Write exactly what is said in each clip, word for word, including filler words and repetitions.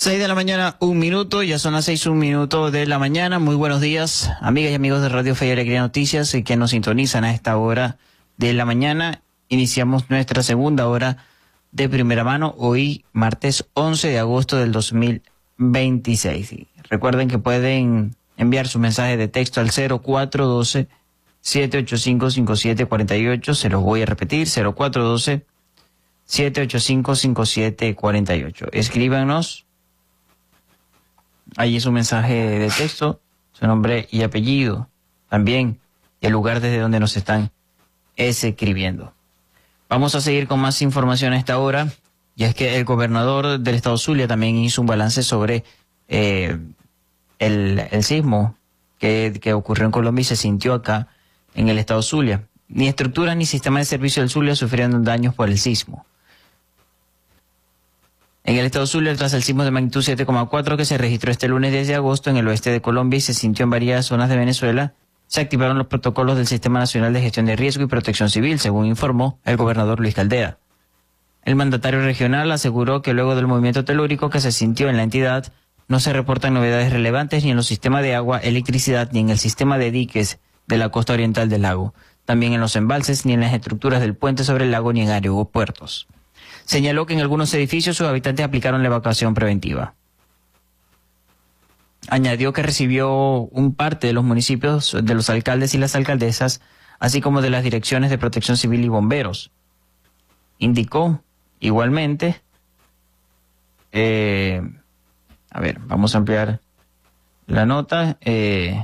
Seis de la mañana, un minuto, ya son las seis, un minuto de la mañana. Muy buenos días, amigas y amigos de Radio Fe y Alegría Noticias y que nos sintonizan a esta hora de la mañana. Iniciamos nuestra segunda hora de primera mano, hoy martes once de agosto del dos mil veintiséis. Y recuerden que pueden enviar su mensaje de texto al cero cuatro uno dos, siete ocho cinco, cinco siete cuatro ocho, se los voy a repetir, cero cuatro uno dos, siete ocho cinco, cinco siete cuatro ocho. Escríbanos allí su mensaje de texto, su nombre y apellido, también el lugar desde donde nos están escribiendo. Vamos a seguir con más información a esta hora, y es que el gobernador del estado Zulia también hizo un balance sobre eh, el, el sismo que, que ocurrió en Colombia y se sintió acá en el estado Zulia. Ni estructuras ni sistema de servicio del Zulia sufrieron daños por el sismo. En el estado Zulia, tras el sismo de magnitud siete coma cuatro que se registró este lunes diez de agosto en el oeste de Colombia y se sintió en varias zonas de Venezuela, se activaron los protocolos del Sistema Nacional de Gestión de Riesgo y Protección Civil, según informó el gobernador Luis Caldera. El mandatario regional aseguró que luego del movimiento telúrico que se sintió en la entidad, no se reportan novedades relevantes ni en los sistemas de agua, electricidad, ni en el sistema de diques de la costa oriental del lago, también en los embalses, ni en las estructuras del puente sobre el lago, ni en aeropuertos. Señaló que en algunos edificios sus habitantes aplicaron la evacuación preventiva. Añadió que recibió un parte de los municipios, de los alcaldes y las alcaldesas, así como de las direcciones de protección civil y bomberos. Indicó, igualmente, eh, a ver, vamos a ampliar la nota, eh,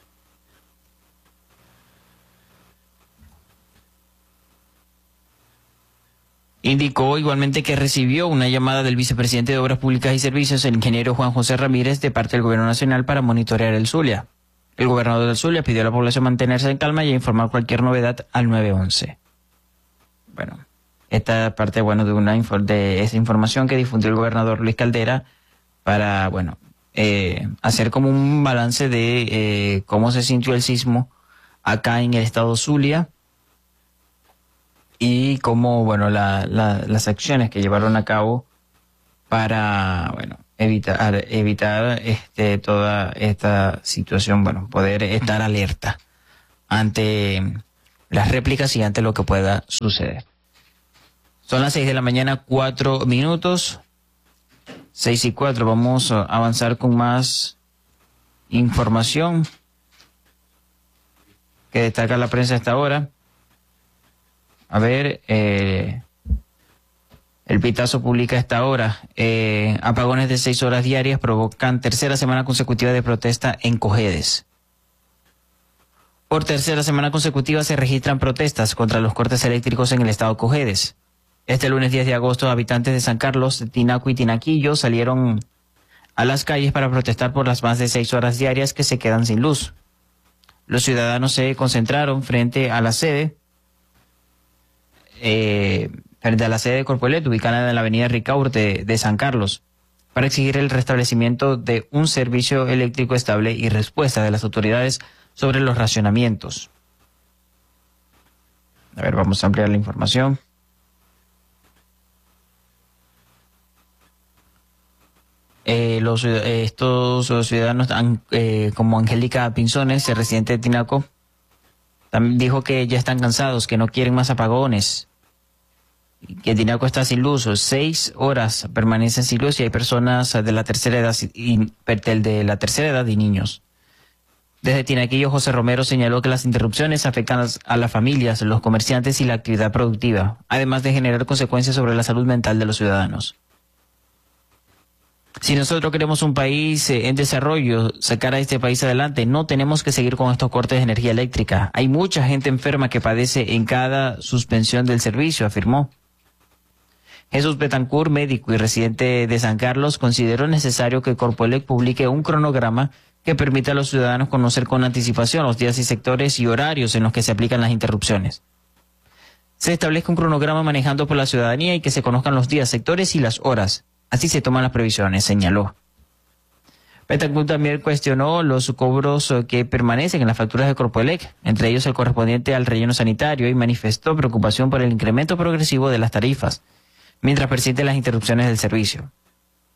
Indicó igualmente que recibió una llamada del vicepresidente de Obras Públicas y Servicios, el ingeniero Juan José Ramírez, de parte del Gobierno Nacional para monitorear el Zulia. El gobernador del Zulia pidió a la población mantenerse en calma y a informar cualquier novedad al nueve once. Bueno, esta parte, bueno, de una de esa información que difundió el gobernador Luis Caldera para, bueno, eh, hacer como un balance de eh, cómo se sintió el sismo acá en el estado Zulia. Y cómo, bueno, la, la, las acciones que llevaron a cabo para, bueno, evitar, evitar este, toda esta situación, bueno, poder estar alerta ante las réplicas y ante lo que pueda suceder. Son las seis de la mañana, cuatro minutos, seis y cuatro, vamos a avanzar con más información que destaca la prensa a esta hora. A ver, eh, el Pitazo publica a esta hora, eh, apagones de seis horas diarias provocan tercera semana consecutiva de protesta en Cojedes. Por tercera semana consecutiva se registran protestas contra los cortes eléctricos en el estado Cojedes. Este lunes diez de agosto, habitantes de San Carlos, de Tinaco y Tinaquillo salieron a las calles para protestar por las más de seis horas diarias que se quedan sin luz. Los ciudadanos se concentraron frente a la sede Eh, frente a la sede de Corpoelec, ubicada en la avenida Ricaurte de San Carlos, para exigir el restablecimiento de un servicio eléctrico estable y respuesta de las autoridades sobre los racionamientos. A ver, vamos a ampliar la información. Eh, los, eh, estos ciudadanos, eh, como Angélica Pinzones, el residente de Tinaco, también dijo que ya están cansados, que no quieren más apagones, que Tinaco está sin luz, seis horas permanecen sin luz y hay personas de la tercera edad y de la tercera edad y niños. Desde Tinaquillo, José Romero señaló que las interrupciones afectan a las familias, los comerciantes y la actividad productiva, además de generar consecuencias sobre la salud mental de los ciudadanos. Si nosotros queremos un país en desarrollo, sacar a este país adelante, no tenemos que seguir con estos cortes de energía eléctrica. Hay mucha gente enferma que padece en cada suspensión del servicio, afirmó. Jesús Betancourt, médico y residente de San Carlos, consideró necesario que Corpoelec publique un cronograma que permita a los ciudadanos conocer con anticipación los días y sectores y horarios en los que se aplican las interrupciones. Se establezca un cronograma manejando por la ciudadanía y que se conozcan los días, sectores y las horas. Así se toman las previsiones, señaló. Betancourt también cuestionó los cobros que permanecen en las facturas de Corpoelec, entre ellos el correspondiente al relleno sanitario, y manifestó preocupación por el incremento progresivo de las tarifas, mientras persisten las interrupciones del servicio.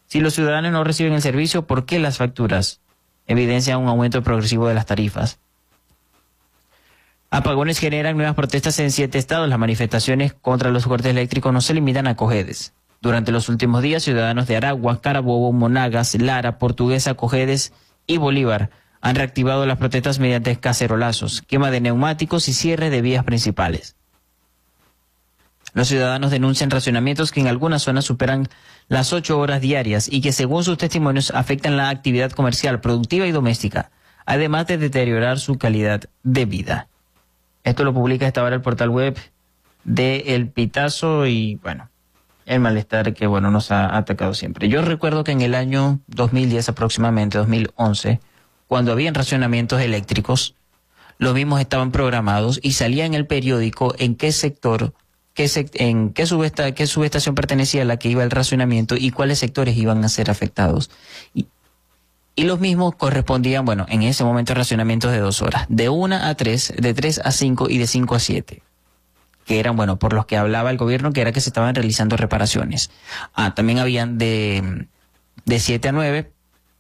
Si los ciudadanos no reciben el servicio, ¿por qué las facturas evidencian un aumento progresivo de las tarifas? Apagones generan nuevas protestas en siete estados. Las manifestaciones contra los cortes eléctricos no se limitan a Cojedes. Durante los últimos días, ciudadanos de Aragua, Carabobo, Monagas, Lara, Portuguesa, Cojedes y Bolívar han reactivado las protestas mediante cacerolazos, quema de neumáticos y cierre de vías principales. Los ciudadanos denuncian racionamientos que en algunas zonas superan las ocho horas diarias y que según sus testimonios afectan la actividad comercial, productiva y doméstica, además de deteriorar su calidad de vida. Esto lo publica esta hora el portal web de El Pitazo y, bueno, el malestar que, bueno, nos ha atacado siempre. Yo recuerdo que en el año dos mil diez aproximadamente, dos mil once, cuando habían racionamientos eléctricos, los mismos estaban programados y salía en el periódico en qué sector, qué sec, en qué, subesta, qué subestación pertenecía a la que iba el racionamiento y cuáles sectores iban a ser afectados. Y, y los mismos correspondían, bueno, en ese momento racionamientos de dos horas, de una a tres, de tres a cinco y de cinco a siete. Que eran, bueno, por los que hablaba el gobierno, que era que se estaban realizando reparaciones. Ah, también habían de, de siete a nueve,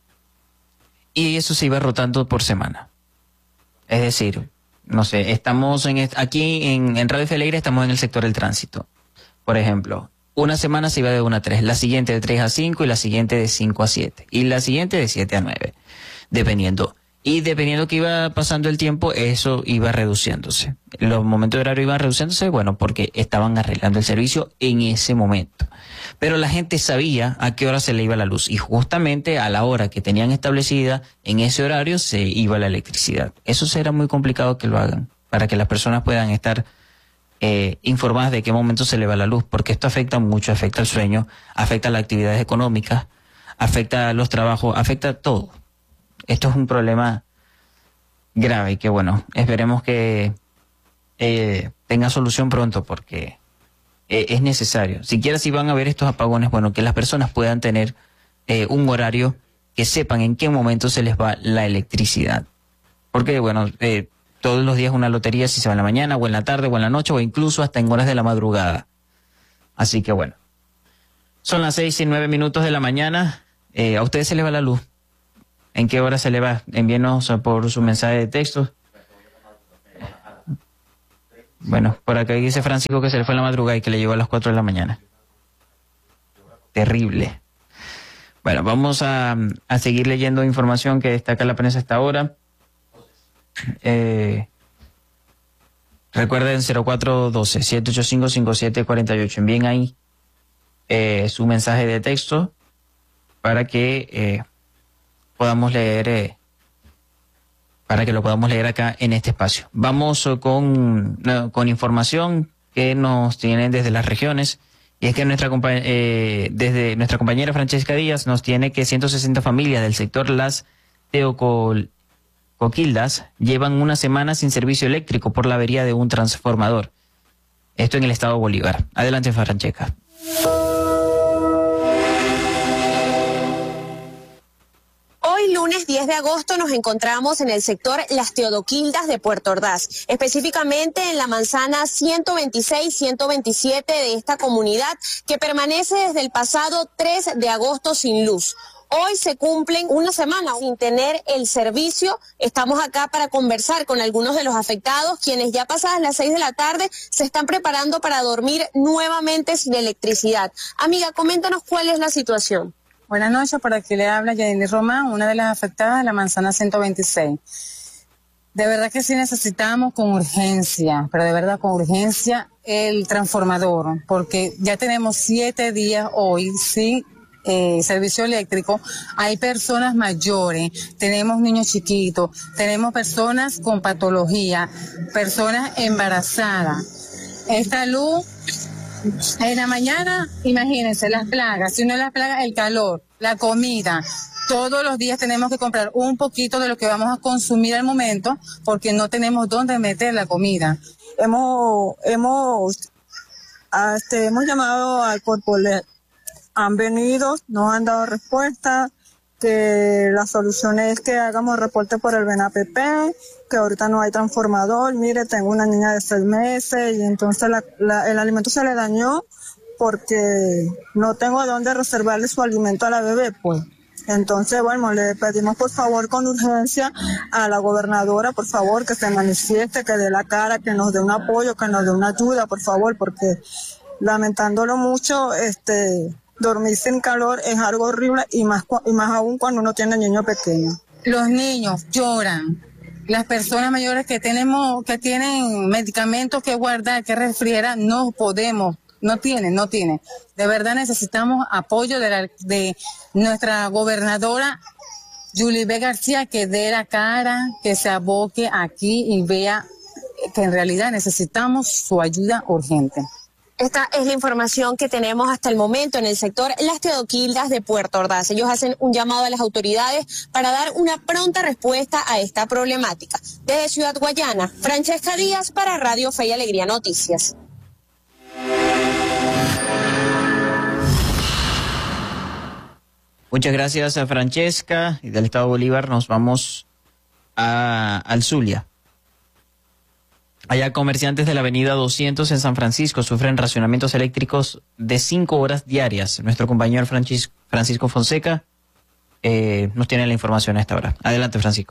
y eso se iba rotando por semana. Es decir, no sé, estamos en aquí en, en Radio Feleira estamos en el sector del tránsito. Por ejemplo, una semana se iba de una a tres, la siguiente de tres a cinco y la siguiente de cinco a siete. Y la siguiente de siete a nueve, dependiendo. Y dependiendo que iba pasando el tiempo, eso iba reduciéndose. Los momentos de horario iban reduciéndose, bueno, porque estaban arreglando el servicio en ese momento. Pero la gente sabía a qué hora se le iba la luz. Y justamente a la hora que tenían establecida, en ese horario se iba la electricidad. Eso será muy complicado que lo hagan, para que las personas puedan estar eh, informadas de qué momento se le va la luz. Porque esto afecta mucho, afecta el sueño, afecta las actividades económicas, afecta los trabajos, afecta todo. Esto es un problema grave y que, bueno, esperemos que eh, tenga solución pronto porque eh, es necesario. Siquiera si van a haber estos apagones, bueno, que las personas puedan tener eh, un horario que sepan en qué momento se les va la electricidad. Porque, bueno, eh, todos los días una lotería si se va en la mañana o en la tarde o en la noche o incluso hasta en horas de la madrugada. Así que, bueno, son las seis y nueve minutos de la mañana. Eh, ¿A ustedes se les va la luz? ¿En qué hora se le va? Envíenos por su mensaje de texto. Bueno, por acá dice Francisco que se le fue en la madrugada y que le llegó a las cuatro de la mañana. Terrible. Bueno, vamos a, a seguir leyendo información que destaca la prensa hasta ahora. Eh, recuerden cero cuatro uno dos, siete ocho cinco, cinco siete cuatro ocho. Envíen ahí eh, su mensaje de texto para que... Eh, podamos leer, eh, para que lo podamos leer acá en este espacio. Vamos con, con información que nos tienen desde las regiones, y es que nuestra eh, desde nuestra compañera Francesca Díaz nos tiene que ciento sesenta familias del sector Las Teocoquildas llevan una semana sin servicio eléctrico por la avería de un transformador. Esto en el estado Bolívar. Adelante, Francesca. Hoy, lunes diez de agosto, nos encontramos en el sector Las Teodoquildas de Puerto Ordaz, específicamente en la manzana ciento veintiséis ciento veintisiete de esta comunidad, que permanece desde el pasado tres de agosto sin luz. Hoy se cumplen una semana sin tener el servicio. Estamos acá para conversar con algunos de los afectados, quienes ya pasadas las seis de la tarde se están preparando para dormir nuevamente sin electricidad. Amiga, coméntanos cuál es la situación. Buenas noches, por aquí le habla Yanely Román, una de las afectadas de la manzana ciento veintiséis. De verdad que sí necesitamos con urgencia, pero de verdad con urgencia el transformador, porque ya tenemos siete días hoy sin eh, servicio eléctrico. Hay personas mayores, tenemos niños chiquitos, tenemos personas con patología, personas embarazadas. Esta luz... En la mañana, imagínense, las plagas, si uno las plagas, el calor, la comida, todos los días tenemos que comprar un poquito de lo que vamos a consumir al momento, porque no tenemos dónde meter la comida. Hemos, hemos, este, hemos llamado al Corpolet, han venido, nos han dado respuesta, que la solución es que hagamos reporte por el B N A P P, que ahorita no hay transformador. Mire, tengo una niña de seis meses y entonces la, la, el alimento se le dañó porque no tengo a dónde reservarle su alimento a la bebé, pues. Entonces, bueno, le pedimos por favor con urgencia a la gobernadora, por favor, que se manifieste, que dé la cara, que nos dé un apoyo, que nos dé una ayuda, por favor, porque lamentándolo mucho, este, dormir sin calor es algo horrible y más, y más aún cuando uno tiene niños pequeños. Los niños lloran. Las personas mayores que tenemos, que tienen medicamentos que guardar, que refrigerar, no podemos. No tienen, no tienen. De verdad necesitamos apoyo de, la, de nuestra gobernadora Yulibé García, que dé la cara, que se aboque aquí y vea que en realidad necesitamos su ayuda urgente. Esta es la información que tenemos hasta el momento en el sector Las Teodoquildas de Puerto Ordaz. Ellos hacen un llamado a las autoridades para dar una pronta respuesta a esta problemática. Desde Ciudad Guayana, Francesca Díaz para Radio Fe y Alegría Noticias. Muchas gracias a Francesca, y del estado Bolívar nos vamos a, al Zulia. Allá comerciantes de la avenida doscientos en San Francisco sufren racionamientos eléctricos de cinco horas diarias. Nuestro compañero Francisco, Francisco Fonseca eh, nos tiene la información a esta hora. Adelante, Francisco.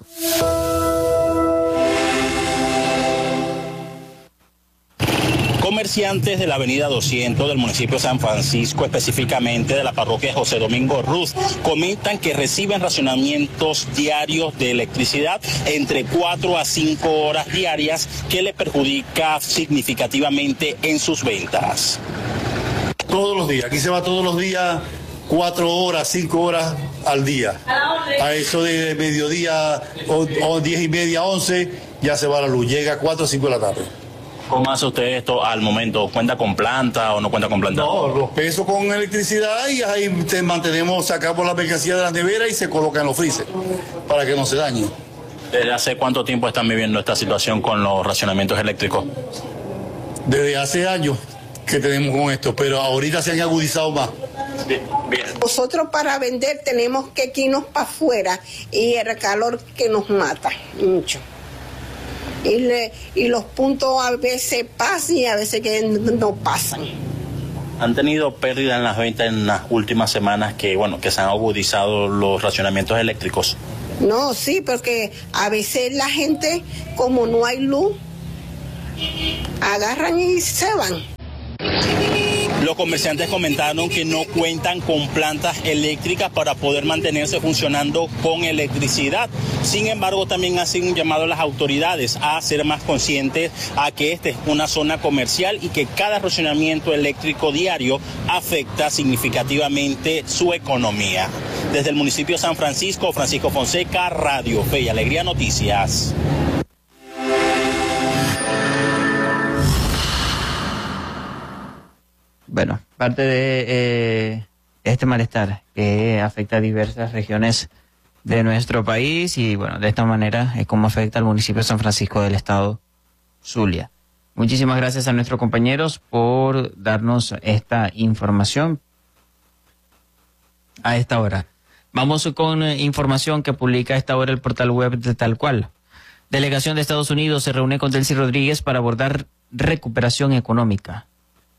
Comerciantes de la avenida doscientos del municipio de San Francisco, específicamente de la parroquia José Domingo Ruz, comentan que reciben racionamientos diarios de electricidad entre cuatro a cinco horas diarias que les perjudica significativamente en sus ventas. Todos los días, aquí se va todos los días cuatro horas, cinco horas al día. A eso de mediodía o, o diez y media, once, ya se va la luz, llega a cuatro o cinco de la tarde. ¿Cómo hace usted esto al momento? ¿Cuenta con planta o no cuenta con planta? No, los pesos con electricidad y ahí te mantenemos, sacamos la mercancía de las neveras y se coloca en los freezer para que no se dañe. ¿Desde hace cuánto tiempo están viviendo esta situación con los racionamientos eléctricos? Desde hace años que tenemos con esto, pero ahorita se han agudizado más. Bien, bien. Nosotros para vender tenemos que irnos para afuera y el calor que nos mata mucho. Y, le, y los puntos a veces pasan y a veces que no pasan. ¿Han tenido pérdida en las ventas en las últimas semanas que, bueno, que se han agudizado los racionamientos eléctricos? No, sí, porque a veces la gente, como no hay luz, agarran y se van. Los comerciantes comentaron que no cuentan con plantas eléctricas para poder mantenerse funcionando con electricidad. Sin embargo, también hacen un llamado a las autoridades a ser más conscientes a que esta es una zona comercial y que cada racionamiento eléctrico diario afecta significativamente su economía. Desde el municipio de San Francisco, Francisco Fonseca, Radio Fe y Alegría Noticias. Bueno, parte de eh, este malestar que afecta a diversas regiones de nuestro país y bueno, de esta manera es como afecta al municipio de San Francisco del estado Zulia. Muchísimas gracias a nuestros compañeros por darnos esta información a esta hora. Vamos con eh, información que publica a esta hora el portal web de Tal Cual. Delegación de Estados Unidos se reúne con Delcy Rodríguez para abordar recuperación económica.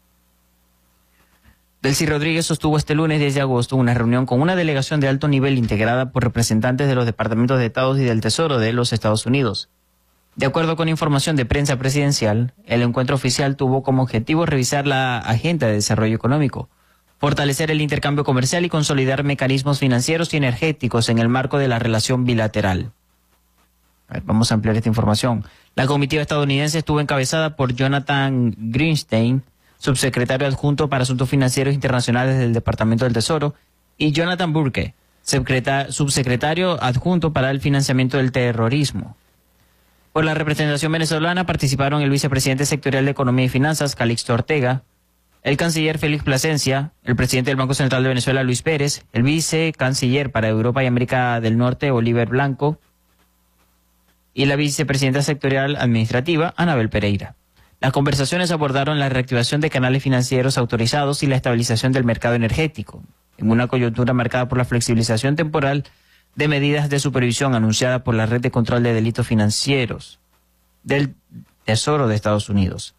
Delcy Rodríguez sostuvo este lunes diez de agosto una reunión con una delegación de alto nivel integrada por representantes de los departamentos de Estados y del Tesoro de los Estados Unidos. De acuerdo con información de prensa presidencial, el encuentro oficial tuvo como objetivo revisar la agenda de desarrollo económico, fortalecer el intercambio comercial y consolidar mecanismos financieros y energéticos en el marco de la relación bilateral. A ver, vamos a ampliar esta información. La comitiva estadounidense estuvo encabezada por Jonathan Greenstein, subsecretario adjunto para Asuntos Financieros Internacionales del Departamento del Tesoro, y Jonathan Burke, subsecretario adjunto para el financiamiento del terrorismo. Por la representación venezolana participaron el vicepresidente sectorial de Economía y Finanzas, Calixto Ortega, el canciller Félix Plasencia, el presidente del Banco Central de Venezuela, Luis Pérez, el vicecanciller para Europa y América del Norte, Oliver Blanco, y la vicepresidenta sectorial administrativa, Anabel Pereira. Las conversaciones abordaron la reactivación de canales financieros autorizados y la estabilización del mercado energético, en una coyuntura marcada por la flexibilización temporal de medidas de supervisión anunciada por la Red de Control de Delitos Financieros del Tesoro de Estados Unidos.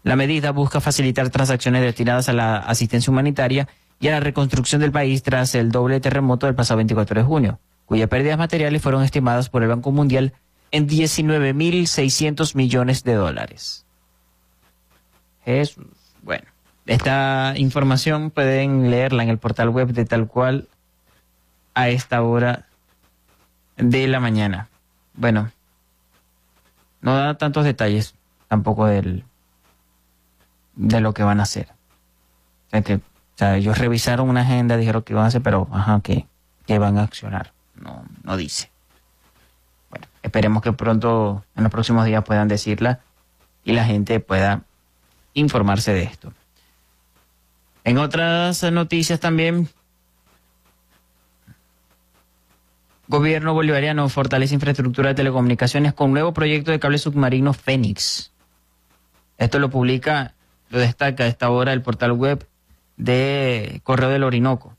La medida busca facilitar transacciones destinadas a la asistencia humanitaria y a la reconstrucción del país tras el doble terremoto del pasado veinticuatro de junio, cuyas pérdidas materiales fueron estimadas por el Banco Mundial en diecinueve mil seiscientos millones de dólares. Jesús. Bueno, esta información pueden leerla en el portal web de Tal Cual a esta hora de la mañana. Bueno, no da tantos detalles tampoco del, de lo que van a hacer. O sea, que, o sea, ellos revisaron una agenda, dijeron que iban a hacer, pero ajá, que, que van a accionar. No, no dice. Bueno, esperemos que pronto, en los próximos días, puedan decirla y la gente pueda informarse de esto. En otras noticias también, Gobierno bolivariano fortalece infraestructura de telecomunicaciones con nuevo proyecto de cable submarino Fénix. Esto lo publica, lo destaca a esta hora el portal web de Correo del Orinoco.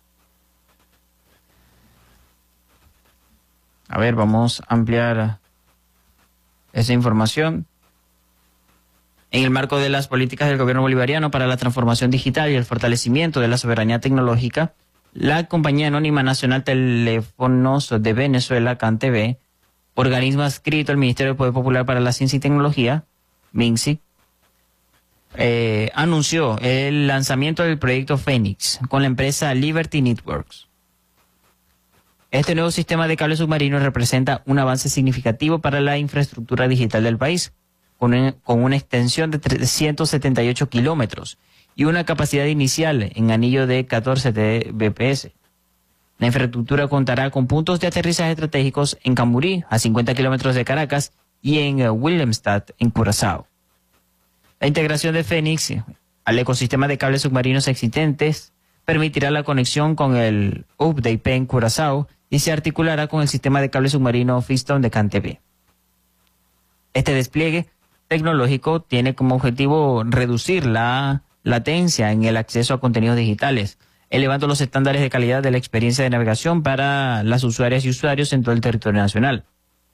A ver, vamos a ampliar esa información. En el marco de las políticas del gobierno bolivariano para la transformación digital y el fortalecimiento de la soberanía tecnológica, la Compañía Anónima Nacional Teléfonos de Venezuela, CanTV, organismo adscrito al Ministerio del Poder Popular para la Ciencia y Tecnología, MINCI, eh, anunció el lanzamiento del proyecto Fénix con la empresa Liberty Networks. Este nuevo sistema de cable submarino representa un avance significativo para la infraestructura digital del país, con, un, con una extensión de trescientos setenta y ocho kilómetros y una capacidad inicial en anillo de catorce B P S. La infraestructura contará con puntos de aterrizaje estratégicos en Camburí, a cincuenta kilómetros de Caracas, y en Willemstad, en Curazao. La integración de Fénix al ecosistema de cables submarinos existentes permitirá la conexión con el U P de I P en Curazao y se articulará con el sistema de cable submarino Fiston de CanTV. Este despliegue tecnológico tiene como objetivo reducir la latencia en el acceso a contenidos digitales, elevando los estándares de calidad de la experiencia de navegación para las usuarias y usuarios en todo el territorio nacional.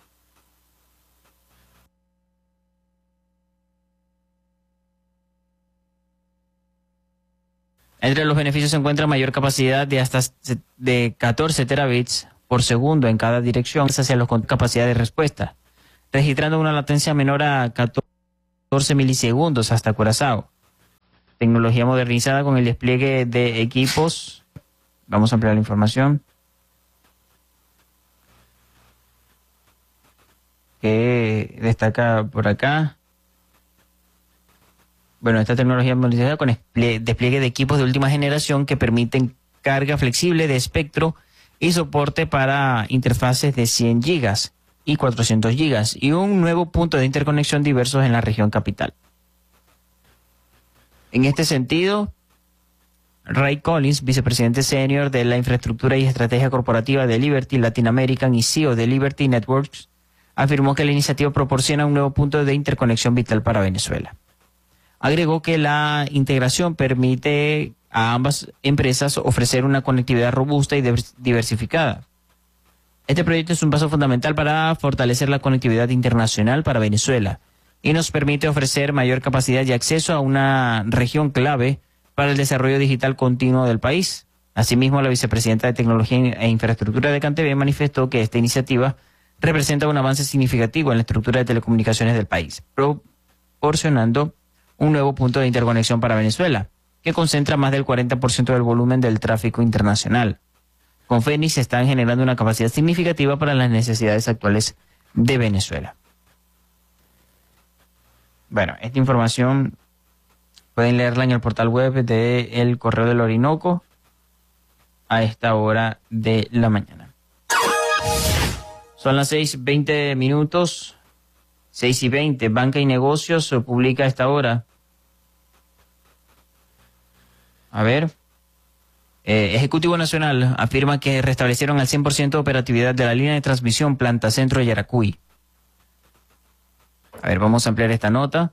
Entre los beneficios se encuentra mayor capacidad de hasta de catorce terabits por segundo en cada dirección hacia los con capacidad de respuesta, registrando una latencia menor a catorce milisegundos hasta Curazao. Tecnología modernizada con el despliegue de equipos. Vamos a ampliar la información. Que destaca por acá. Bueno, esta tecnología modernizada con despliegue de equipos de última generación que permiten carga flexible de espectro y soporte para interfaces de cien gigas y cuatrocientos gigas y un nuevo punto de interconexión diversos en la región capital. En este sentido, Ray Collins, vicepresidente senior de la infraestructura y estrategia corporativa de Liberty Latin American y C E O de Liberty Networks, afirmó que la iniciativa proporciona un nuevo punto de interconexión vital para Venezuela. Agregó que la integración permite a ambas empresas ofrecer una conectividad robusta y diversificada. Este proyecto es un paso fundamental para fortalecer la conectividad internacional para Venezuela y nos permite ofrecer mayor capacidad y acceso a una región clave para el desarrollo digital continuo del país. Asimismo, la vicepresidenta de Tecnología e Infraestructura de CanTV manifestó que esta iniciativa representa un avance significativo en la estructura de telecomunicaciones del país, proporcionando un nuevo punto de interconexión para Venezuela, que concentra más del cuarenta por ciento del volumen del tráfico internacional. Con Fénix se están generando una capacidad significativa para las necesidades actuales de Venezuela. Bueno, esta información pueden leerla en el portal web de El Correo del Orinoco a esta hora de la mañana. Son las seis veinte minutos, seis y veinte. Banca y Negocios publica a esta hora. A ver. Eh, Ejecutivo Nacional afirma que restablecieron al cien por ciento de operatividad de la línea de transmisión Planta Centro Yaracuy. A ver, vamos a ampliar esta nota.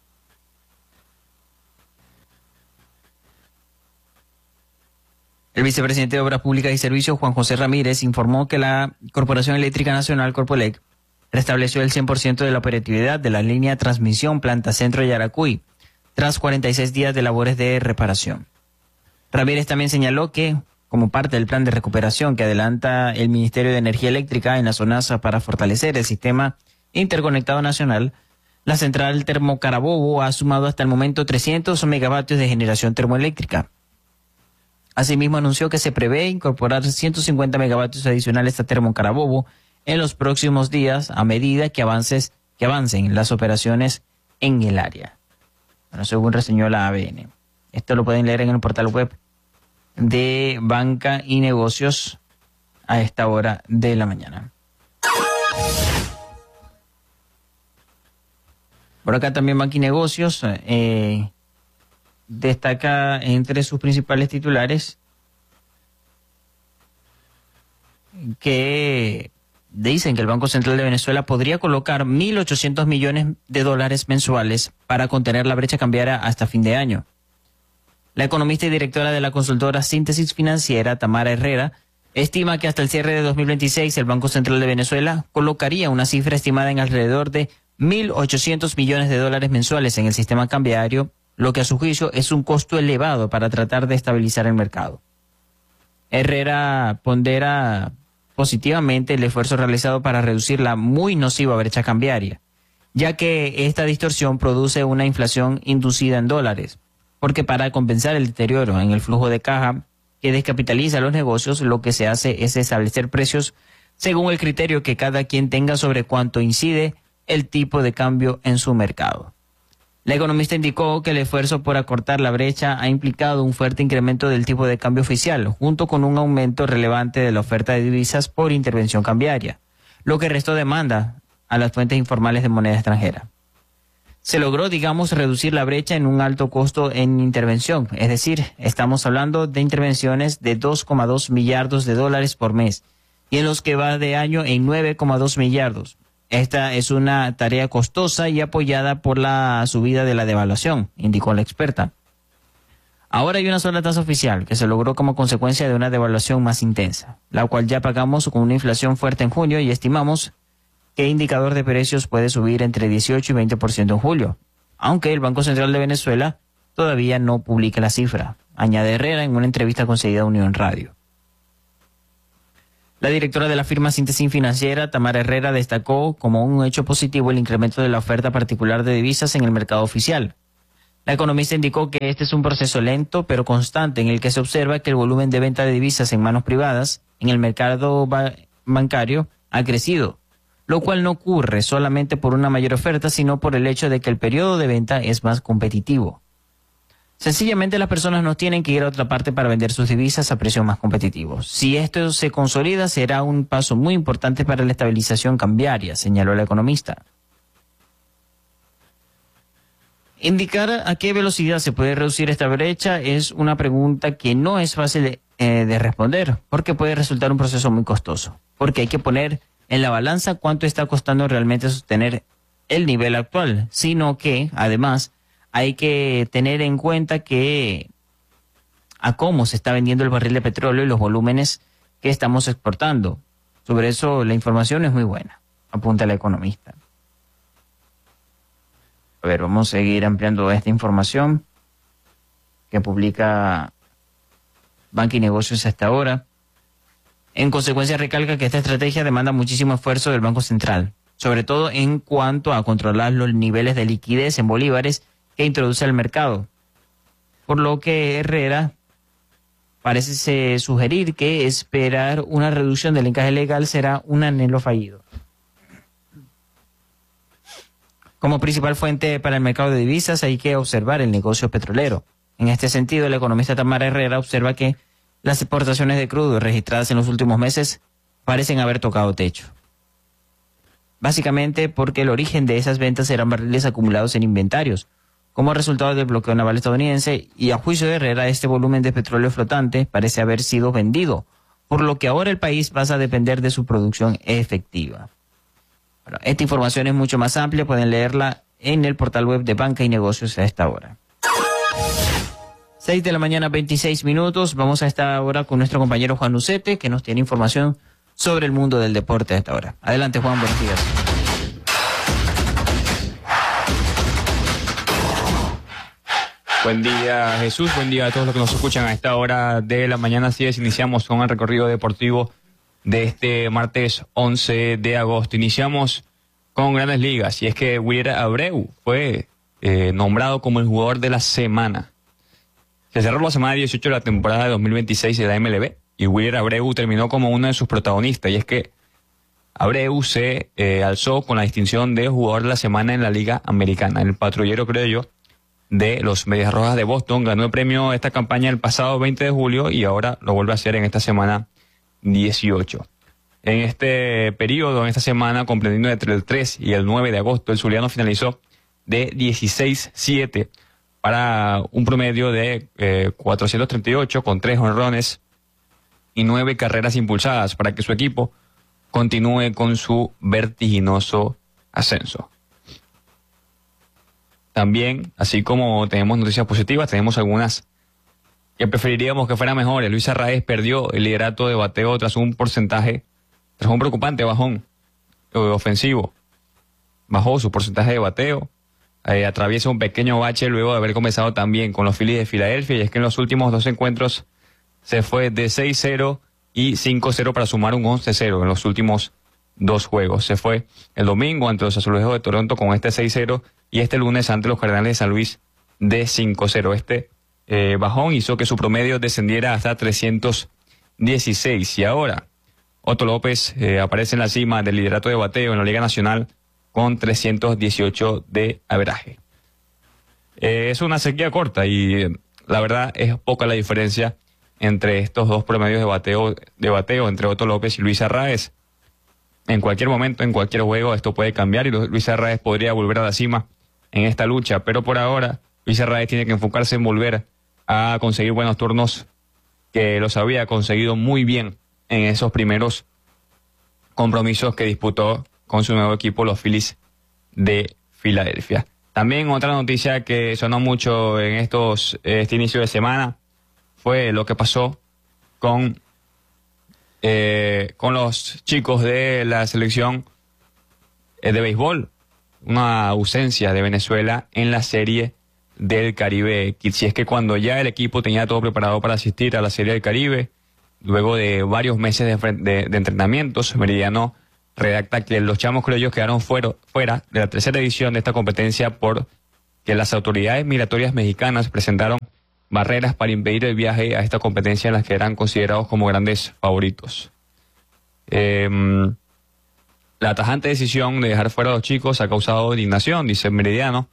El vicepresidente de Obras Públicas y Servicios, Juan José Ramírez, informó que la Corporación Eléctrica Nacional, Corpoelec, restableció el cien por ciento de la operatividad de la línea de transmisión Planta Centro Yaracuy, tras cuarenta y seis días de labores de reparación. Ramírez también señaló que, como parte del plan de recuperación que adelanta el Ministerio de Energía Eléctrica en la SONASA para fortalecer el sistema interconectado nacional, la central Termocarabobo ha sumado hasta el momento trescientos megavatios de generación termoeléctrica. Asimismo, anunció que se prevé incorporar ciento cincuenta megavatios adicionales a Termocarabobo en los próximos días a medida que, avances, que avancen las operaciones en el área. Bueno, según reseñó la A B N. Esto lo pueden leer en el portal web de Banca y Negocios a esta hora de la mañana. Por acá también Banca y Negocios eh, destaca entre sus principales titulares que dicen que el Banco Central de Venezuela podría colocar mil ochocientos millones de dólares mensuales para contener la brecha cambiaria hasta fin de año. La economista y directora de la consultora Síntesis Financiera, Tamara Herrera, estima que hasta el cierre de dos mil veintiséis el Banco Central de Venezuela colocaría una cifra estimada en alrededor de mil ochocientos millones de dólares mensuales en el sistema cambiario, lo que a su juicio es un costo elevado para tratar de estabilizar el mercado. Herrera pondera positivamente el esfuerzo realizado para reducir la muy nociva brecha cambiaria, ya que esta distorsión produce una inflación inducida en dólares, porque para compensar el deterioro en el flujo de caja que descapitaliza los negocios, lo que se hace es establecer precios según el criterio que cada quien tenga sobre cuánto incide el tipo de cambio en su mercado. La economista indicó que el esfuerzo por acortar la brecha ha implicado un fuerte incremento del tipo de cambio oficial, junto con un aumento relevante de la oferta de divisas por intervención cambiaria, lo que restó demanda a las fuentes informales de moneda extranjera. Se logró, digamos, reducir la brecha en un alto costo en intervención, es decir, estamos hablando de intervenciones de dos coma dos millardos de dólares por mes, y en los que va de año en nueve coma dos millardos. Esta es una tarea costosa y apoyada por la subida de la devaluación, indicó la experta. Ahora hay una sola tasa oficial que se logró como consecuencia de una devaluación más intensa, la cual ya pagamos con una inflación fuerte en junio y estimamos que el indicador de precios puede subir entre dieciocho y veinte por ciento en julio, aunque el Banco Central de Venezuela todavía no publica la cifra, añade Herrera en una entrevista concedida a Unión Radio. La directora de la firma Síntesis Financiera, Tamara Herrera, destacó como un hecho positivo el incremento de la oferta particular de divisas en el mercado oficial. La economista indicó que este es un proceso lento pero constante en el que se observa que el volumen de venta de divisas en manos privadas en el mercado ba- bancario ha crecido, lo cual no ocurre solamente por una mayor oferta, sino por el hecho de que el periodo de venta es más competitivo. Sencillamente las personas no tienen que ir a otra parte para vender sus divisas a precios más competitivos. Si esto se consolida, será un paso muy importante para la estabilización cambiaria, señaló la economista. Indicar a qué velocidad se puede reducir esta brecha es una pregunta que no es fácil de, eh, de responder, porque puede resultar un proceso muy costoso, porque hay que poner en la balanza cuánto está costando realmente sostener el nivel actual, sino que, además, hay que tener en cuenta que a cómo se está vendiendo el barril de petróleo y los volúmenes que estamos exportando. Sobre eso la información es muy buena, apunta la economista. A ver, vamos a seguir ampliando esta información que publica Banca y Negocios hasta ahora. En consecuencia, recalca que esta estrategia demanda muchísimo esfuerzo del Banco Central, sobre todo en cuanto a controlar los niveles de liquidez en bolívares que introduce el mercado, por lo que Herrera parece sugerir que esperar una reducción del encaje legal será un anhelo fallido. Como principal fuente para el mercado de divisas hay que observar el negocio petrolero. En este sentido, la economista Tamara Herrera observa que las exportaciones de crudo registradas en los últimos meses parecen haber tocado techo. Básicamente porque el origen de esas ventas eran barriles acumulados en inventarios, como resultado del bloqueo naval estadounidense, y a juicio de Herrera este volumen de petróleo flotante parece haber sido vendido, por lo que ahora el país pasa a depender de su producción efectiva. Bueno, esta información es mucho más amplia, pueden leerla en el portal web de Banca y Negocios a esta hora. seis de la mañana, veintiséis minutos, vamos a esta hora con nuestro compañero Juan Ucete, que nos tiene información sobre el mundo del deporte a esta hora. Adelante, Juan, buenos días. Buen día, Jesús. Buen día a todos los que nos escuchan a esta hora de la mañana. Así es, iniciamos con el recorrido deportivo de este martes once de agosto. Iniciamos con Grandes Ligas, y es que Willier Abreu fue eh, nombrado como el jugador de la semana. Se cerró la semana dieciocho de la temporada de dos mil veintiséis de la M L B, y Willier Abreu terminó como uno de sus protagonistas, y es que Abreu se eh, alzó con la distinción de jugador de la semana en la Liga Americana. El patrullero, creo yo, de los Medias Rojas de Boston ganó el premio de esta campaña el pasado veinte de julio y ahora lo vuelve a hacer en esta semana dieciocho. En este periodo, en esta semana, comprendiendo entre el tres y el nueve de agosto, el zuliano finalizó de dieciséis siete para un promedio de eh, cuatrocientos treinta y ocho con tres jonrones y nueve carreras impulsadas para que su equipo continúe con su vertiginoso ascenso. También, así como tenemos noticias positivas, tenemos algunas que preferiríamos que fueran mejores. Luis Arraez perdió el liderato de bateo tras un porcentaje, tras un preocupante bajón eh, ofensivo. Bajó su porcentaje de bateo, eh, atraviesa un pequeño bache luego de haber comenzado también con los Phillies de Filadelfia, y es que en los últimos dos encuentros se fue de seis cero y cinco cero para sumar un once cero en los últimos dos juegos. Se fue el domingo ante los Azulejos de Toronto con este seis cero y este lunes ante los Cardenales de San Luis de cinco cero. Este eh, bajón hizo que su promedio descendiera hasta trescientos dieciséis, y ahora Otto López eh, aparece en la cima del liderato de bateo en la Liga Nacional con trescientos dieciocho de averaje. Eh, es una sequía corta y eh, la verdad es poca la diferencia entre estos dos promedios de bateo, de bateo entre Otto López y Luis Arraez. En cualquier momento, en cualquier juego, esto puede cambiar y Luis Arraez podría volver a la cima en esta lucha, pero por ahora Luis Arraez tiene que enfocarse en volver a conseguir buenos turnos, que los había conseguido muy bien en esos primeros compromisos que disputó con su nuevo equipo, los Phillies de Filadelfia. También otra noticia que sonó mucho en estos este inicio de semana fue lo que pasó con eh, con los chicos de la selección eh, de béisbol. Una ausencia de Venezuela en la Serie del Caribe. Si es que cuando ya el equipo tenía todo preparado para asistir a la Serie del Caribe, luego de varios meses de, de, de entrenamientos, Meridiano redacta que los chamos criollos quedaron fuera, fuera de la tercera edición de esta competencia por que las autoridades migratorias mexicanas presentaron barreras para impedir el viaje a esta competencia en las que eran considerados como grandes favoritos. Eh, la tajante decisión de dejar fuera a los chicos ha causado indignación, dice Meridiano,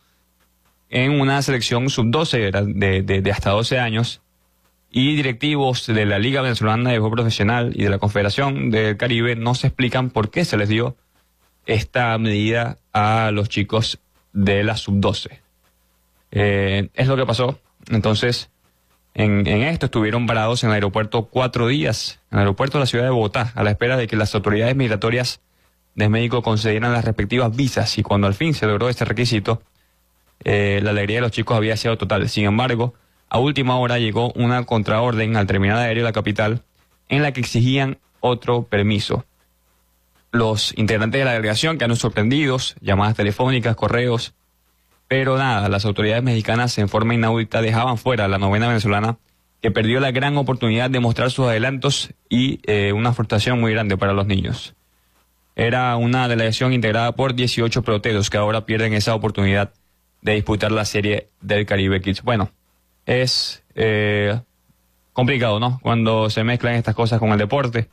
en una selección sub doce de, de, de hasta doce años, y directivos de la Liga Venezolana de Béisbol Profesional y de la Confederación del Caribe no se explican por qué se les dio esta medida a los chicos de la sub doce. Eh, es lo que pasó. Entonces, en, en esto estuvieron parados en el aeropuerto cuatro días, en el aeropuerto de la ciudad de Bogotá, a la espera de que las autoridades migratorias de México concedieran las respectivas visas, y cuando al fin se logró este requisito, eh, la alegría de los chicos había sido total. Sin embargo, a última hora llegó una contraorden al terminal aéreo de la capital en la que exigían otro permiso. Los integrantes de la delegación quedaron sorprendidos, llamadas telefónicas, correos, pero nada, las autoridades mexicanas en forma inaudita dejaban fuera a la novena venezolana, que perdió la gran oportunidad de mostrar sus adelantos y eh, una frustración muy grande para los niños. Era una delegación integrada por dieciocho peloteros que ahora pierden esa oportunidad de disputar la Serie del Caribe Kids. Bueno, es eh, complicado, ¿no? Cuando se mezclan estas cosas con el deporte.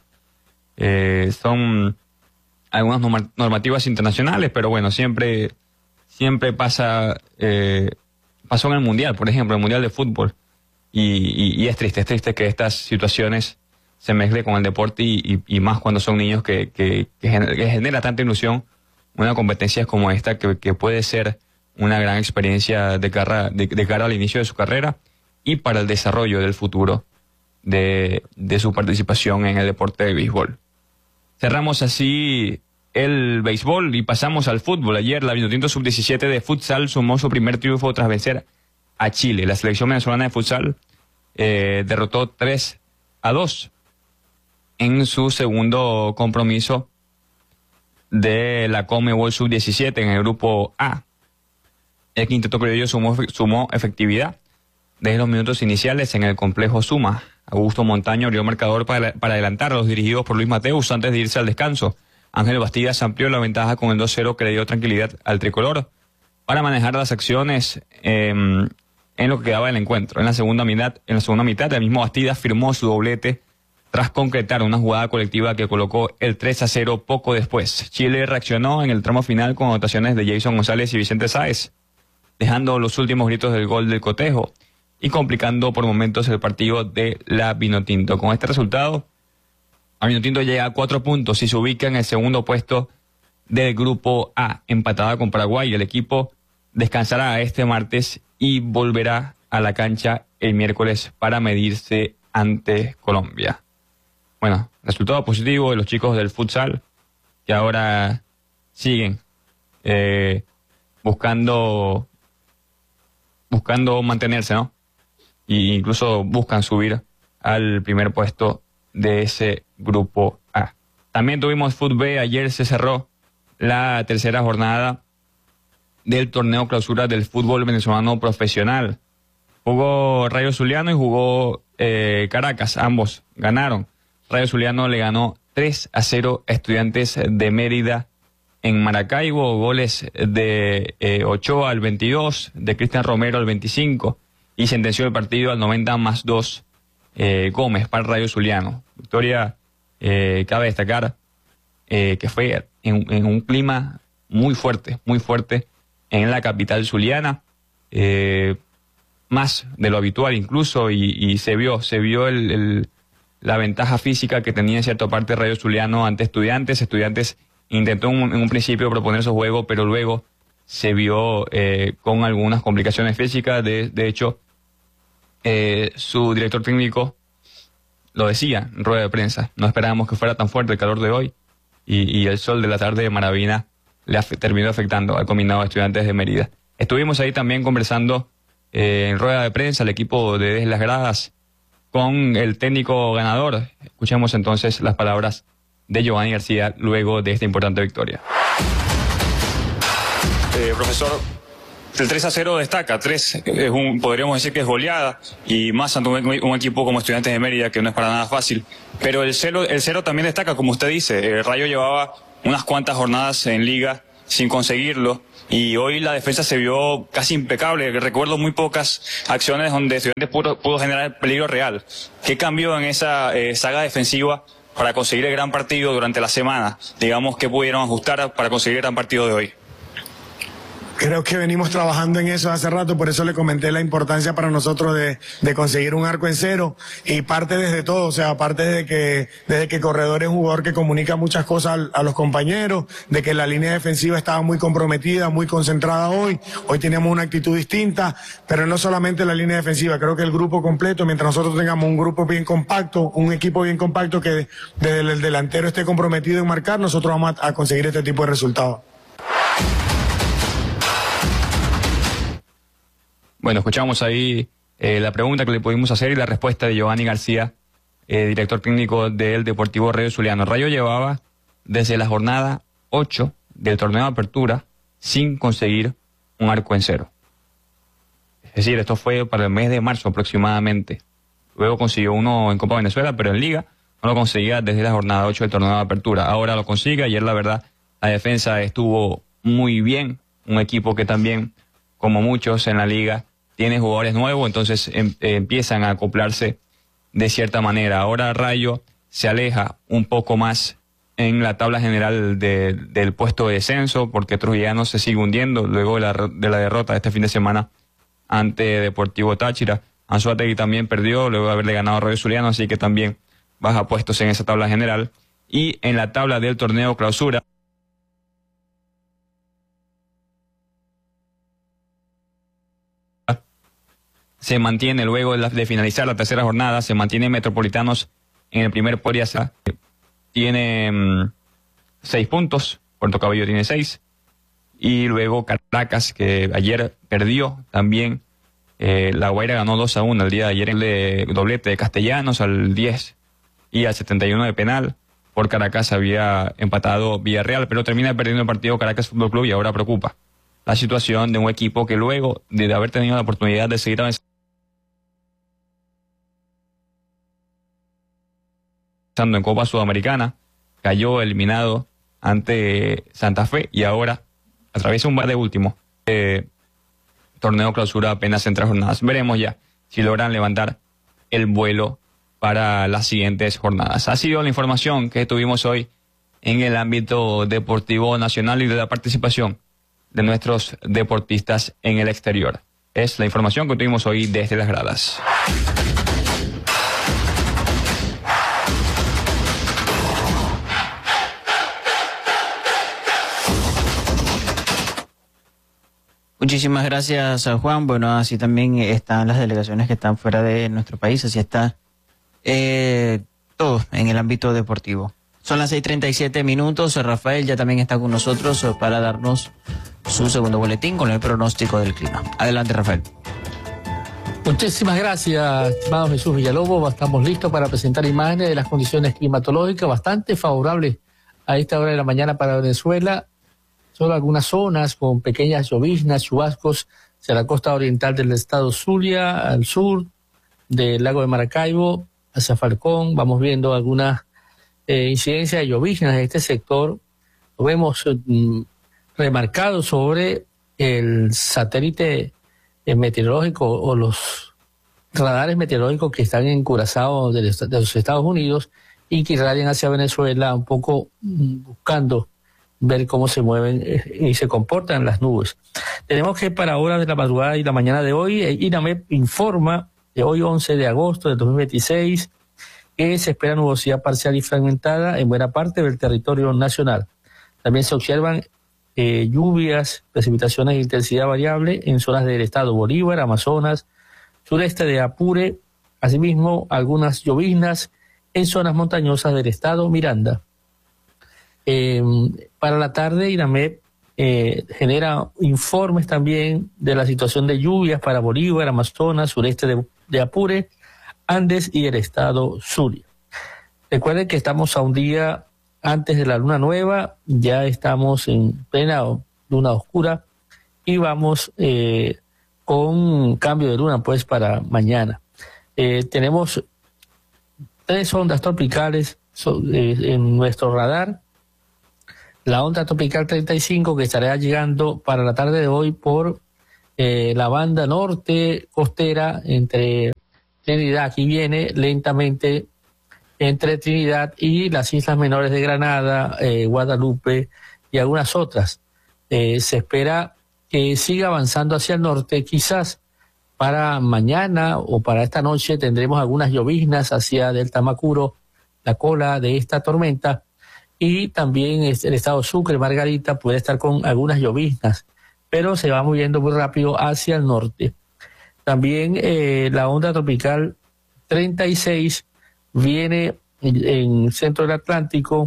Eh, son algunas norma- normativas internacionales, pero bueno, siempre... Siempre pasa, eh, pasó en el Mundial, por ejemplo, el Mundial de Fútbol, y, y, y es triste, es triste que estas situaciones se mezclen con el deporte, y, y, y más cuando son niños, que, que, que, genera, que genera tanta ilusión una competencia como esta, que, que puede ser una gran experiencia de cara, de, de cara al inicio de su carrera y para el desarrollo del futuro de, de su participación en el deporte de béisbol. Cerramos así el béisbol y pasamos al fútbol. Ayer la Vinotinto sub diecisiete de futsal sumó su primer triunfo tras vencer a Chile. La selección venezolana de futsal eh, derrotó tres a dos en su segundo compromiso de la Conmebol sub diecisiete en el grupo A. El quinteto criollo sumó, sumó efectividad desde los minutos iniciales en el complejo Suma. Augusto Montaño abrió marcador para, para adelantar a los dirigidos por Luis Mateus antes de irse al descanso. Ángel Bastidas amplió la ventaja con el dos cero que le dio tranquilidad al tricolor para manejar las acciones eh, en lo que quedaba del encuentro. En la segunda mitad, en la segunda mitad, el mismo Bastidas firmó su doblete tras concretar una jugada colectiva que colocó el tres a cero poco después. Chile reaccionó en el tramo final con anotaciones de Jason González y Vicente Sáez, dejando los últimos gritos del gol del cotejo y complicando por momentos el partido de la Vinotinto. Con este resultado, la Vinotinto llega a cuatro puntos y se ubica en el segundo puesto del grupo A, empatada con Paraguay. El equipo descansará este martes y volverá a la cancha el miércoles para medirse ante Colombia. Bueno, resultado positivo de los chicos del futsal, que ahora siguen eh, buscando buscando mantenerse, ¿no? Y incluso buscan subir al primer puesto de ese grupo A. También tuvimos Fut B. Ayer se cerró la tercera jornada del torneo clausura del fútbol venezolano profesional. Jugó Rayo Zuliano y jugó eh, Caracas, ambos ganaron. Rayo Zuliano le ganó tres a cero a Estudiantes de Mérida en Maracaibo, goles de eh, Ochoa al veintidós, de Cristian Romero al veinticinco, y sentenció el partido al noventa más dos eh, Gómez para el Rayo Zuliano. Victoria, eh, cabe destacar, eh, que fue en, en un clima muy fuerte, muy fuerte en la capital zuliana, eh, más de lo habitual incluso, y, y se vio, se vio el, el, la ventaja física que tenía en cierta parte Rayo Zuliano ante Estudiantes. Estudiantes intentó en un, en un principio proponer su juego, pero luego se vio eh, con algunas complicaciones físicas. De, de hecho, eh, su director técnico lo decía en rueda de prensa: no esperábamos que fuera tan fuerte el calor de hoy, y, y el sol de la tarde de Maravina le af- terminó afectando al combinado de Estudiantes de Mérida. Estuvimos ahí también conversando eh, en rueda de prensa, el equipo de Desde las Gradas, con el técnico ganador. Escuchemos entonces las palabras de Giovanni García luego de esta importante victoria. Eh, profesor, el tres a cero destaca. tres es un, podríamos decir que es goleada, y más ante un, un equipo como Estudiantes de Mérida, que no es para nada fácil. Pero el cero, el cero también destaca, como usted dice. El Rayo llevaba unas cuantas jornadas en liga sin conseguirlo, y hoy la defensa se vio casi impecable. Recuerdo muy pocas acciones donde Estudiantes pudo, pudo generar peligro real. ¿Qué cambió en esa eh, saga defensiva para conseguir el gran partido durante la semana? Digamos, ¿qué pudieron ajustar para conseguir el gran partido de hoy? Creo que venimos trabajando en eso hace rato, por eso le comenté la importancia para nosotros de, de conseguir un arco en cero, y parte desde todo, o sea, parte de que, desde que Corredor es un jugador que comunica muchas cosas a, a los compañeros, de que la línea defensiva estaba muy comprometida, muy concentrada hoy, hoy teníamos una actitud distinta, pero no solamente la línea defensiva, creo que el grupo completo, mientras nosotros tengamos un grupo bien compacto, un equipo bien compacto que desde el delantero esté comprometido en marcar, nosotros vamos a, a conseguir este tipo de resultados. Bueno, escuchamos ahí eh, la pregunta que le pudimos hacer y la respuesta de Giovanni García, eh, director técnico del Deportivo Rayo Zuliano. Rayo llevaba desde la jornada ocho del torneo de apertura sin conseguir un arco en cero. Es decir, esto fue para el mes de marzo aproximadamente. Luego consiguió uno en Copa Venezuela, pero en Liga no lo conseguía desde la jornada ocho del torneo de apertura. Ahora lo consigue. Ayer, la verdad, la defensa estuvo muy bien. Un equipo que también, como muchos en la Liga, tiene jugadores nuevos, entonces em, eh, empiezan a acoplarse de cierta manera. Ahora Rayo se aleja un poco más en la tabla general de, del puesto de descenso, porque Trujillano se sigue hundiendo luego de la, de la derrota de este fin de semana ante Deportivo Táchira. Anzoátegui también perdió luego de haberle ganado a Rayo Zuliano, así que también baja puestos en esa tabla general. Y en la tabla del torneo clausura, se mantiene luego de, la, de finalizar la tercera jornada, se mantiene Metropolitanos en el primer puesto. Tiene um, seis puntos, Puerto Cabello tiene seis, y luego Caracas, que ayer perdió también. Eh, La Guaira ganó dos a uno el día de ayer, el de doblete de Castellanos al diez y al setenta y uno de penal. Por Caracas había empatado Villarreal, pero termina perdiendo el partido Caracas Fútbol Club, y ahora preocupa la situación de un equipo que luego de haber tenido la oportunidad de seguir avanzando Estando en Copa Sudamericana, cayó eliminado ante Santa Fe y ahora atraviesa un bar de último. Eh, torneo clausura apenas en tres jornadas. Veremos ya si logran levantar el vuelo para las siguientes jornadas. Ha sido la información que tuvimos hoy en el ámbito deportivo nacional y de la participación de nuestros deportistas en el exterior. Es la información que tuvimos hoy desde las gradas. Muchísimas gracias, Juan. Bueno, así también están las delegaciones que están fuera de nuestro país, así está eh, todo en el ámbito deportivo. Son las seis treinta y siete minutos, Rafael ya también está con nosotros para darnos su segundo boletín con el pronóstico del clima. Adelante, Rafael. Muchísimas gracias, estimado Jesús Villalobos. Estamos listos para presentar imágenes de las condiciones climatológicas bastante favorables a esta hora de la mañana para Venezuela. Solo algunas zonas con pequeñas lloviznas, chubascos hacia la costa oriental del estado Zulia, al sur del lago de Maracaibo, hacia Falcón. Vamos viendo algunas eh, incidencias de lloviznas en este sector. Lo vemos mm, remarcado sobre el satélite eh, meteorológico o los radares meteorológicos que están en Curazao de, de los Estados Unidos y que irradian hacia Venezuela un poco mm, buscando ver cómo se mueven y se comportan las nubes. Tenemos que para horas de la madrugada y la mañana de hoy, INAMED informa de hoy once de agosto de dos mil veintiséis que se espera nubosidad parcial y fragmentada en buena parte del territorio nacional. También se observan eh, lluvias, precipitaciones de intensidad variable en zonas del estado Bolívar, Amazonas, sureste de Apure, asimismo algunas lloviznas en zonas montañosas del estado Miranda. Eh, para la tarde, INAMED eh, genera informes también de la situación de lluvias para Bolívar, Amazonas, sureste de, de Apure, Andes y el estado Zulia. Recuerden que estamos a un día antes de la luna nueva, ya estamos en plena luna oscura y vamos eh, con cambio de luna pues para mañana. Eh, tenemos tres ondas tropicales so, eh, en nuestro radar. La onda tropical treinta y cinco que estará llegando para la tarde de hoy por eh, la banda norte costera entre Trinidad, aquí viene lentamente entre Trinidad y las islas menores de Granada, eh, Guadalupe y algunas otras. Eh, se espera que siga avanzando hacia el norte, quizás para mañana o para esta noche tendremos algunas lloviznas hacia Delta Macuro, la cola de esta tormenta. Y también el estado Sucre, Margarita, puede estar con algunas lloviznas, pero se va moviendo muy rápido hacia el norte. También eh, la onda tropical treinta y seis viene en el centro del Atlántico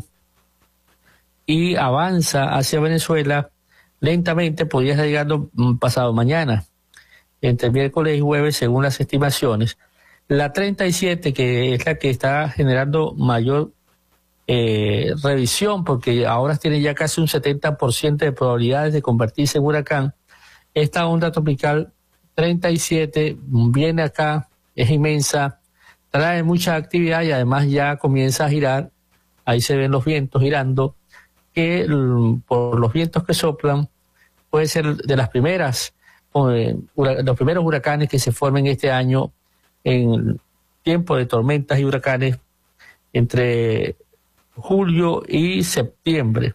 y avanza hacia Venezuela lentamente, podría estar llegando pasado mañana, entre miércoles y jueves, según las estimaciones. La treinta y siete, que es la que está generando mayor Eh, revisión, porque ahora tiene ya casi un setenta por ciento de probabilidades de convertirse en huracán. Esta onda tropical treinta y siete viene acá, es inmensa, trae mucha actividad y además ya comienza a girar. Ahí se ven los vientos girando, que por los vientos que soplan puede ser de las primeras, eh, los primeros huracanes que se formen este año en tiempo de tormentas y huracanes entre julio y septiembre.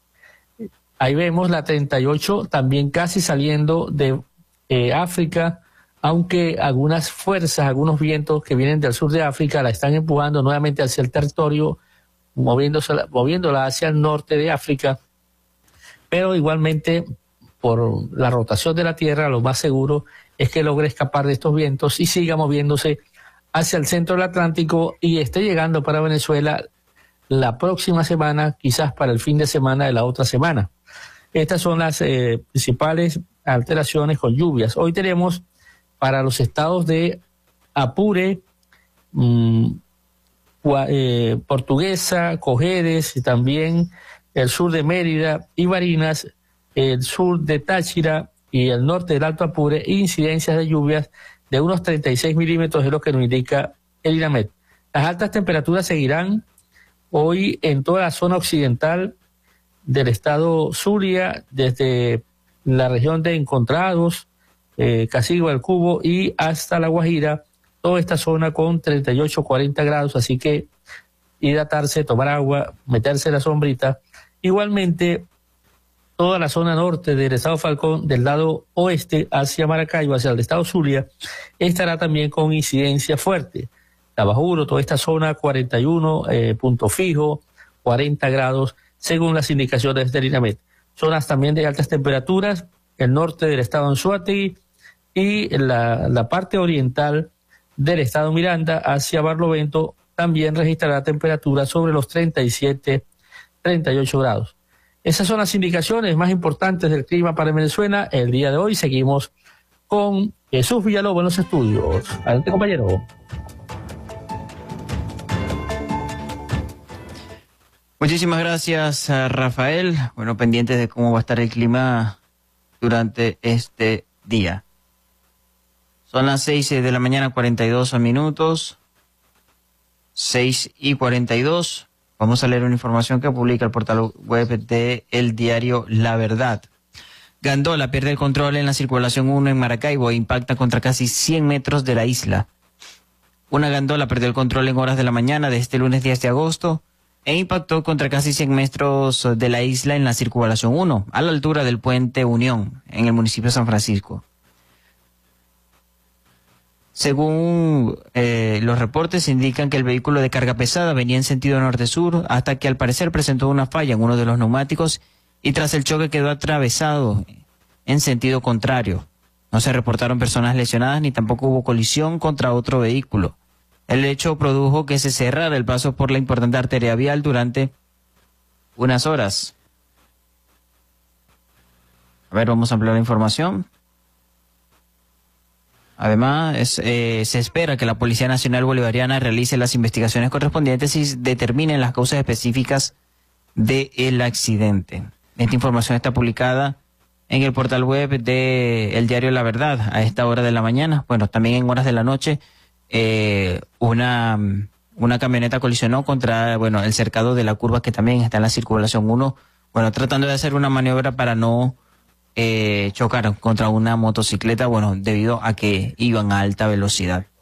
Ahí vemos la treinta y ocho también casi saliendo de eh, África, aunque algunas fuerzas, algunos vientos que vienen del sur de África la están empujando nuevamente hacia el territorio, moviéndose, moviéndola hacia el norte de África, pero igualmente por la rotación de la Tierra lo más seguro es que logre escapar de estos vientos y siga moviéndose hacia el centro del Atlántico y esté llegando para Venezuela la próxima semana, quizás para el fin de semana de la otra semana. Estas son las eh, principales alteraciones con lluvias. Hoy tenemos para los estados de Apure, mmm, eh, Portuguesa, Cojedes y también el sur de Mérida y Barinas, el sur de Táchira y el norte del Alto Apure, incidencias de lluvias de unos treinta y seis milímetros, es lo que nos indica el INAMED. Las altas temperaturas seguirán Hoy en toda la zona occidental del estado Zulia, desde la región de Encontrados, eh, Casigua del Cubo y hasta La Guajira, toda esta zona con treinta y ocho, cuarenta grados, así que hidratarse, tomar agua, meterse en la sombrita. Igualmente, toda la zona norte del estado Falcón, del lado oeste hacia Maracaibo, hacia el estado Zulia, estará también con incidencia fuerte. Tabajuro, toda esta zona, cuarenta y uno, eh, punto fijo, cuarenta grados, según las indicaciones del INAMED. Zonas también de altas temperaturas, el norte del estado Anzoátegui y la, la parte oriental del estado Miranda hacia Barlovento también registrará temperaturas sobre los treinta y siete, treinta y ocho grados. Esas son las indicaciones más importantes del clima para Venezuela. El día de hoy seguimos con Jesús Villalobos en los estudios. Adelante, compañero. Muchísimas gracias, Rafael. Bueno, pendientes de cómo va a estar el clima durante este día. Son las seis de la mañana, cuarenta y dos minutos. seis y cuarenta y dos. Vamos a leer una información que publica el portal web de el diario La Verdad. Gandola pierde el control en la circulación uno en Maracaibo e impacta contra casi cien metros de la isla. Una gandola perdió el control en horas de la mañana de este lunes diez de agosto e impactó contra casi cien metros de la isla en la circunvalación uno, a la altura del puente Unión, en el municipio de San Francisco. Según eh, los reportes, indican que el vehículo de carga pesada venía en sentido norte-sur hasta que al parecer presentó una falla en uno de los neumáticos y tras el choque quedó atravesado en sentido contrario. No se reportaron personas lesionadas ni tampoco hubo colisión contra otro vehículo. El hecho produjo que se cerrara el paso por la importante arteria vial durante unas horas. A ver, vamos a ampliar la información. Además, es, eh, se espera que la Policía Nacional Bolivariana realice las investigaciones correspondientes y determine las causas específicas del accidente. Esta información está publicada en el portal web de el diario La Verdad a esta hora de la mañana. Bueno, también en horas de la noche, eh, una, una camioneta colisionó contra, bueno, el cercado de la curva que también está en la circunvalación uno, bueno, tratando de hacer una maniobra para no Eh, chocaron contra una motocicleta, bueno, debido a que iban a alta velocidad.